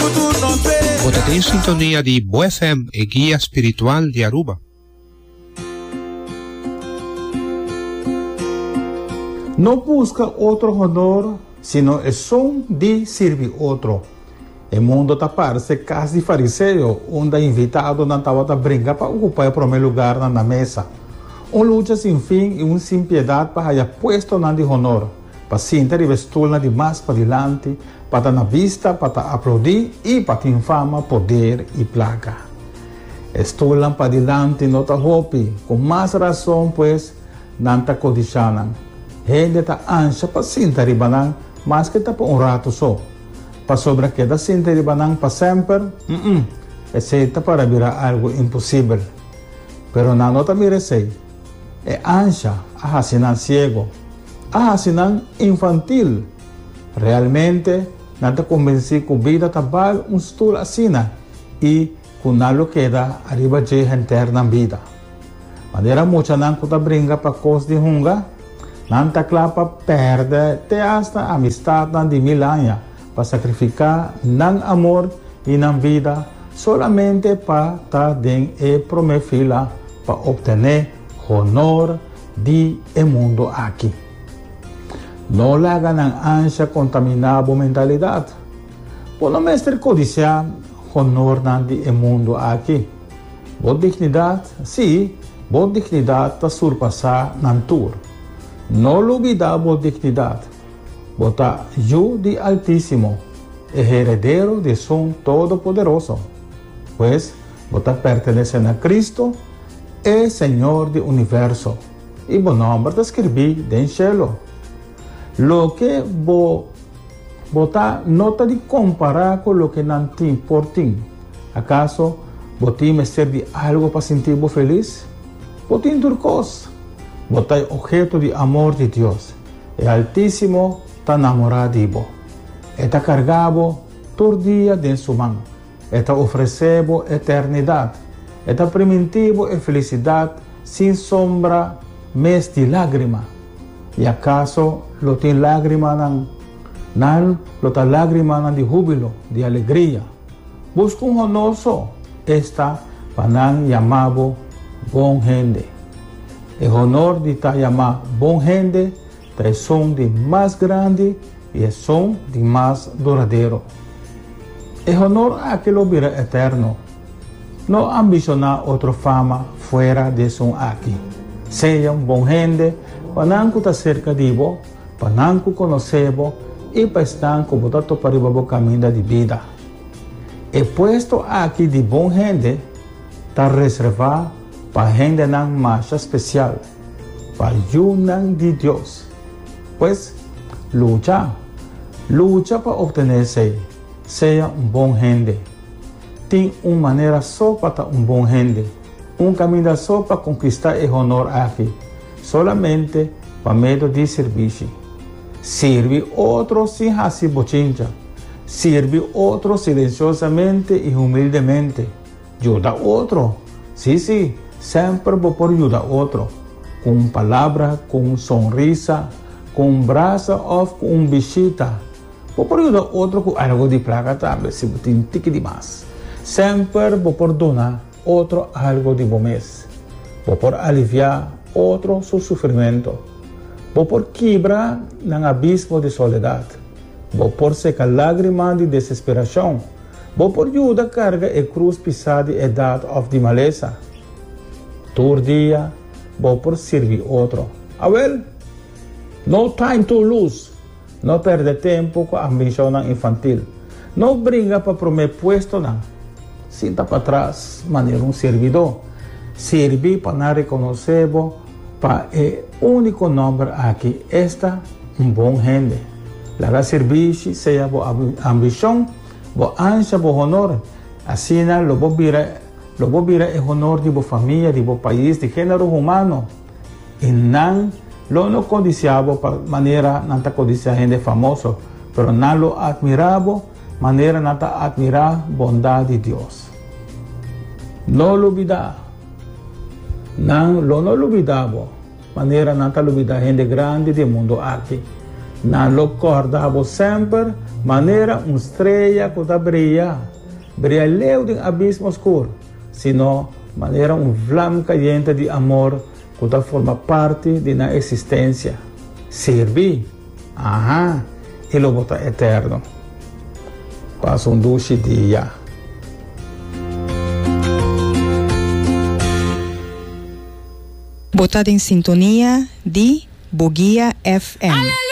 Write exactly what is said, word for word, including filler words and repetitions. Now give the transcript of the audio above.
Potete in sintonia di Bo F M e guia spiritual de Aruba. No busca otro honor, sino el son de servir otro. El mundo taparse casi fariseo, onde invitado na tava brinca para ocupar o primeiro lugar na mesa. Um luta sem fim e um sem piedade para haya puesto na de honor, para sentar e vestir na de mais para diante, para estar na vista, para estar aplaudir e para ter fama, poder e placa. Estulam para diante nota hopi, com mais razão, pois, nanta codicianan. Gente ta ansia para sentar e banan, mas que ta para um rato só. Para sobre que da sentar e banan para sempre, mm-mm, exceto para virar algo impossível. Pero na nota merecei. É ansia, a hacinan ciego, a hacinan infantil. Realmente, nada convenci que a vida tabal um estudo assina e com nada queda arriba de interna vida. Maneira muita não que brinca para cos de hunga, não tá clapa perde até hasta amistade de mil anos para sacrificar não amor e não vida solamente para estar dentro e primeira fila para obter honor de el mundo aqui. Não laga na ansia contaminar a mentalidade. Por não mestre codiciar honor na de el mundo aqui. Boa dignidade, sim, boa dignidade está surpassar na tour. Não olvidar boa dignidade. Bota eu de Altíssimo, herdeiro de Son Todo-Poderoso. Pois, bota pertenecendo a Cristo, é Senhor do Universo. E bom nome está escrever em cielo. Lo que bo botar nota de comparar com o que não tem por ti. Acaso botar mestre de algo para sentir bo feliz? Botar turcos. Botar objeto de amor de Deus. É Altíssimo está namorado de bo. Está cargado todo dia de sua mão. Está oferecendo eternidade. Está primitivo e felicidade sem sombra, mês de lágrima. E acaso lo tem lágrima nan, nan lo ta lágrima nan de júbilo, de alegria. Busca um honor só, esta panan chamado bom gente. O honor de ta chamar bom gente, é som de mais grande e é som de mais duradouro. O honor aquilo virá eterno. Não ambicionar outra fama fora de som aqui. Seja um bom gente, para não estar cerca de você, para não conhecer e para estar com você para o caminho de vida. E posto aqui de bom gente, está reservado para gente não mais especial, para o não de Deus. Pois, luta, luta para obter ser, seja um bom gente. Tem uma maneira só para estar um bom gente, um caminho só para conquistar o honor aqui, solamente para meio de serviço. Serve outro sem fazer bochincha, serve outro silenciosamente e humildemente, ajuda outro, sim, sim, sempre vou por ajudar outro, com palavra, com sonrisa, com um braço ou com um bichita, vou por ajudar outro com algo de placa também, se tem tique demais. Sempre vou por donar outro algo de bom mês. Vou por aliviar outro seu sofrimento. Vou por quebrar no abismo de soledade. Vou por secar lágrimas de desesperação. Vou por ajudar a carga e cruz pisada de idade ou de maleza. Todo dia, vou por servir outro. Ah, well, no time to lose. Não perde tempo com a ambição infantil. Não briga para prometer puesto, não. Sinta para trás, maneira um servidor. Servir para não reconhecer, para o único nome aqui, esta um bom gente. Lara serviço, seja boa ambição, boa ânsia, boa honor. Assim, lo vou virar, lo vou virar o honor de boa família, de boa país, de gênero humano. E não, lo não codiciava para maneira, não está codiciando gente famosa, mas não lo admirava, maneira não está admirar bondade de Deus. Não olvidar, não, lo não olvidava, maneira não está olvidar gente grande do mundo aqui. Não lo acordava sempre, maneira uma estrela que está brilha, brilha leu de abismo escuro, sino maneira um flama caliente de amor que está forma parte de na existência. Servir, aham, e lo bota eterno. Passa um doce dia. Botada em sintonia de Boguia F M.